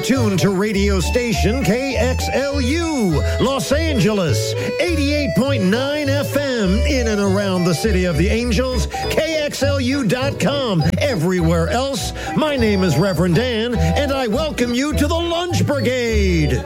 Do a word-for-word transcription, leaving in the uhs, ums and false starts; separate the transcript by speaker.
Speaker 1: tuned to radio station K X L U, Los Angeles, eighty-eight point nine F M, in and around the City of the Angels, K X L U dot com, everywhere else. My name is Reverend Dan, and I welcome you to the Lunch Brigade.